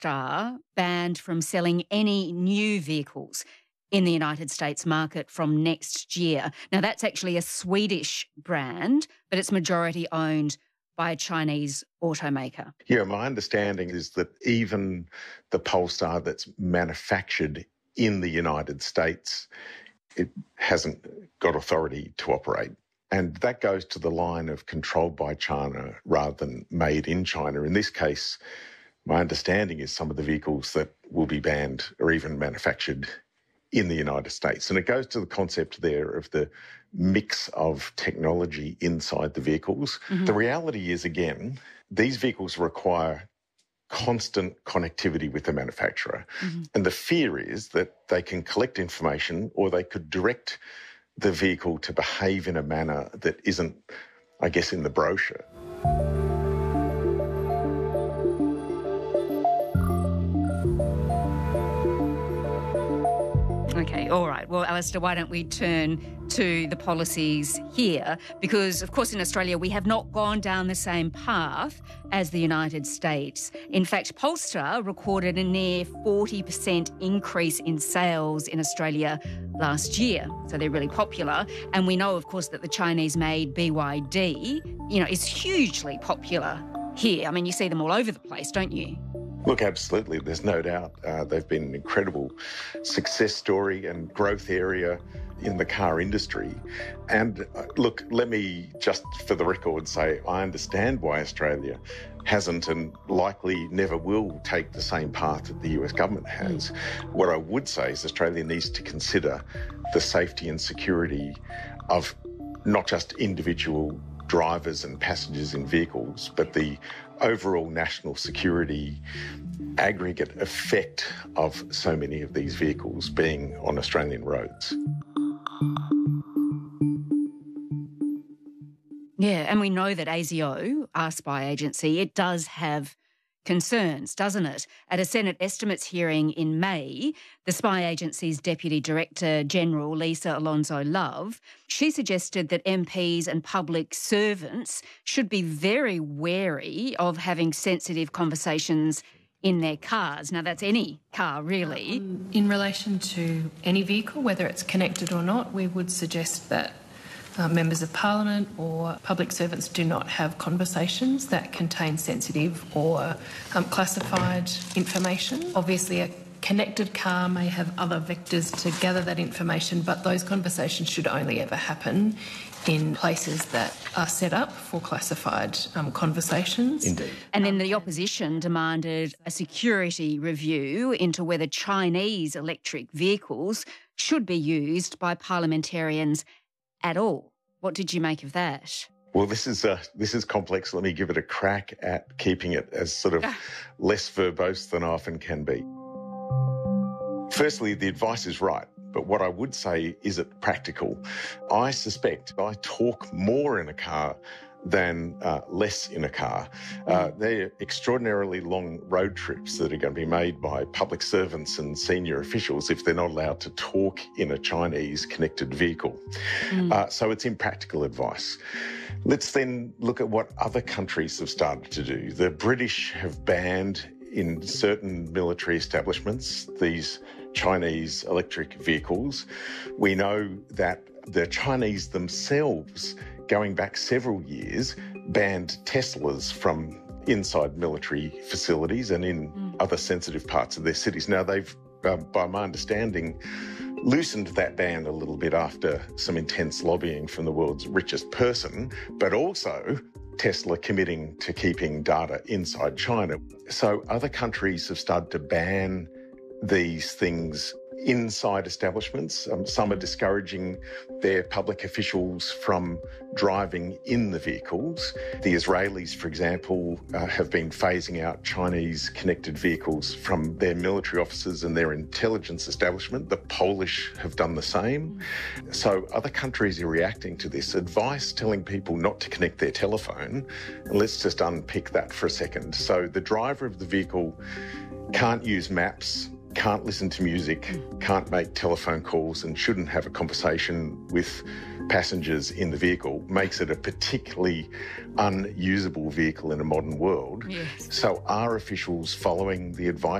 Polestar banned from selling any new vehicles in the United States market from next year. Now, that's actually a Swedish brand, but it's majority owned by a Chinese automaker. Yeah, my understanding is that even the Polestar that's manufactured in the United States, it hasn't got authority to operate. And that goes to the line of controlled by China rather than made in China. In this case, my understanding is some of the vehicles that will be banned are even manufactured in the United States. And it goes to the concept there of the mix of technology inside the vehicles. Mm-hmm. The reality is, again, these vehicles require constant connectivity with the manufacturer. Mm-hmm. And the fear is that they can collect information or they could direct the vehicle to behave in a manner that isn't, I guess, in the brochure. Okay, all right. Well, Alistair, why don't we turn to the policies here? Because, of course, in Australia, we have not gone down the same path as the United States. In fact, Polestar recorded a near 40% increase in sales in Australia last year. So they're really popular. And we know, of course, that the Chinese-made BYD, is hugely popular here. I mean, you see them all over the place, don't you? Look, absolutely. There's no doubt they've been an incredible success story and growth area in the car industry. And look, let me just for the record say I understand why Australia hasn't and likely never will take the same path that the US government has. What I would say is Australia needs to consider the safety and security of not just individual drivers and passengers in vehicles, but the overall national security aggregate effect of so many of these vehicles being on Australian roads. Yeah, and we know that ASIO, our spy agency, it does have concerns, doesn't it? At a Senate estimates hearing in May, the spy agency's Deputy Director General, Lisa Alonso-Love, she suggested that MPs and public servants should be very wary of having sensitive conversations in their cars. Now, that's any car, really. In relation to any vehicle, whether it's connected or not, we would suggest that members of Parliament or public servants do not have conversations that contain sensitive or classified information. Obviously, a connected car may have other vectors to gather that information, but those conversations should only ever happen in places that are set up for classified conversations. Indeed. And then the opposition demanded a security review into whether Chinese electric vehicles should be used by parliamentarians at all. What did you make of that? Well, this is complex. Let me give it a crack at keeping it as sort of less verbose than I often can be. Firstly, the advice is right, but what I would say, is it practical? I suspect I talk more in a car than less in a car. They're extraordinarily long road trips that are going to be made by public servants and senior officials if they're not allowed to talk in a Chinese connected vehicle. So it's impractical advice. Let's then look at what other countries have started to do. The British have banned in certain military establishments these Chinese electric vehicles. We know that the Chinese themselves, going back several years, banned Teslas from inside military facilities and in other sensitive parts of their cities. Now, they've, by my understanding, loosened that ban a little bit after some intense lobbying from the world's richest person, but also Tesla committing to keeping data inside China. So other countries have started to ban these things inside establishments. Some are discouraging their public officials from driving in the vehicles. The Israelis, for example, have been phasing out Chinese connected vehicles from their military offices and their intelligence establishment. The Polish have done the same. So other countries are reacting to this. Advice telling people not to connect their telephone. And let's just unpick that for a second. So the driver of the vehicle can't use maps can't listen to music, can't make telephone calls and shouldn't have a conversation with passengers in the vehicle makes it a particularly unusable vehicle in a modern world. Yes. So are officials following the advice